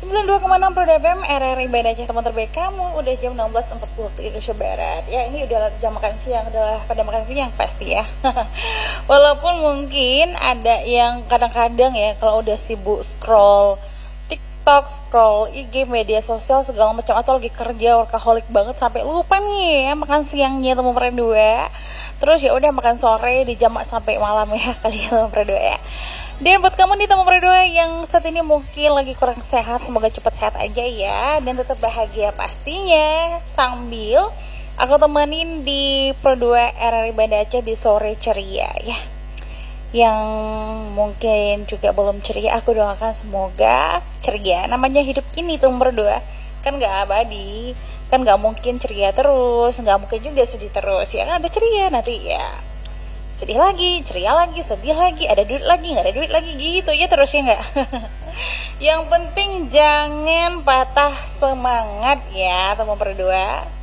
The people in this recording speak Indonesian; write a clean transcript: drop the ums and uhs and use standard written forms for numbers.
92,6 Pro FM RRI Banda Aceh, teman terbaik kamu. Udah jam 16.40 waktu Indonesia Barat. Ya, ini udah jam makan siang, udah pada makan siang pasti ya. Walaupun mungkin ada yang kadang-kadang ya kalau udah sibuk scroll TikTok, scroll IG, media sosial segala macam, atau lagi kerja workaholic banget sampai lupa nih ya makan siangnya teman berdua. Terus ya udah makan sore dijamak sampai malam ya kalian teman berdua ya. Dan buat kamu nih teman berdua yang saat ini mungkin lagi kurang sehat, semoga cepat sehat aja ya, dan tetap bahagia pastinya. Sambil aku temenin di Pro 2 RRI Banda Aceh di sore ceria ya. Yang mungkin juga belum ceria, aku doakan semoga ceria. Namanya hidup ini teman berdua kan gak abadi, kan gak mungkin ceria terus, gak mungkin juga sedih terus ya kan. Ada ceria nanti ya sedih lagi, ceria lagi, sedih lagi, ada duit lagi, nggak ada duit lagi, gitu ya terus ya nggak. Yang penting jangan patah semangat ya teman berdua.